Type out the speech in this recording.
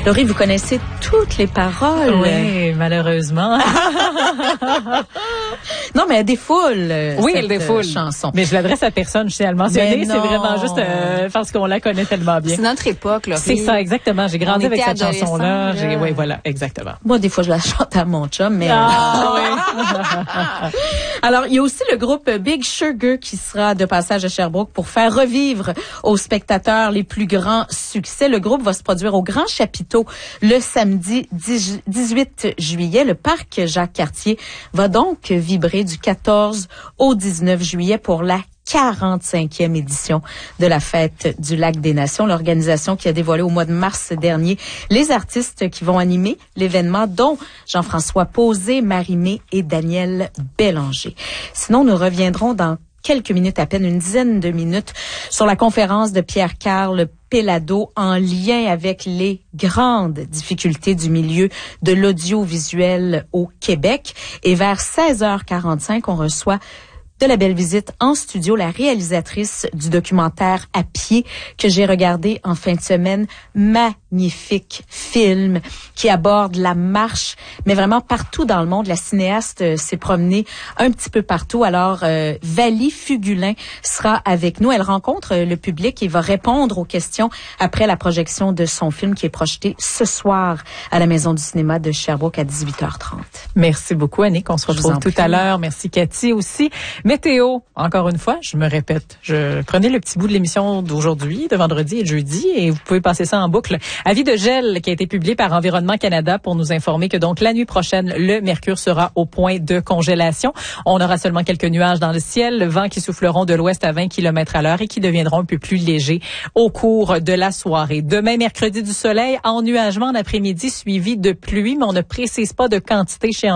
Laurie, vous connaissez toutes les paroles. Oui, malheureusement. Non, mais elle défoule. Oui, elle défoule. Chanson. Mais je l'adresse à personne, je tiens à le mentionner. C'est vraiment juste parce qu'on la connaît tellement bien. C'est notre époque, là. C'est ça, exactement. J'ai grandi avec cette chanson-là. Oui, voilà, exactement. Moi, des fois, je la chante à mon chum, mais... Alors, il y a aussi le groupe Big Sugar qui sera de passage à Sherbrooke pour faire revivre aux spectateurs les plus grands succès. Le groupe va se produire au Grand Chapiteau le samedi 18 juillet. Le parc Jacques-Cartier va donc vibrer du 14 au 19 juillet pour la 45e édition de la Fête du Lac des Nations, l'organisation qui a dévoilé au mois de mars dernier les artistes qui vont animer l'événement, dont Jean-François Pauzé, Marie-Mé et Daniel Bélanger. Sinon, nous reviendrons dans quelques minutes, à peine une dizaine de minutes, sur la conférence de Pierre-Carl Péladeau en lien avec les grandes difficultés du milieu de l'audiovisuel au Québec. Et vers 16h45, on reçoit de la belle visite en studio, la réalisatrice du documentaire À pied que j'ai regardé en fin de semaine. Magnifique film qui aborde la marche, mais vraiment partout dans le monde. La cinéaste s'est promenée un petit peu partout. Alors, Vali Fugulin sera avec nous. Elle rencontre le public et va répondre aux questions après la projection de son film qui est projeté ce soir à la Maison du cinéma de Sherbrooke à 18h30. Merci beaucoup, Annick. On se retrouve tout à l'heure. Merci, Cathy, aussi. Météo, encore une fois, je me répète. Je prenais le petit bout de l'émission d'aujourd'hui, de vendredi et de jeudi, et vous pouvez passer ça en boucle. Avis de gel qui a été publié par Environnement Canada pour nous informer que donc la nuit prochaine, le mercure sera au point de congélation. On aura seulement quelques nuages dans le ciel, le vent qui souffleront de l'ouest à 20 km à l'heure et qui deviendront un peu plus légers au cours de la soirée. Demain, mercredi, du soleil, ennuagement en après-midi suivi de pluie, mais on ne précise pas de quantité chez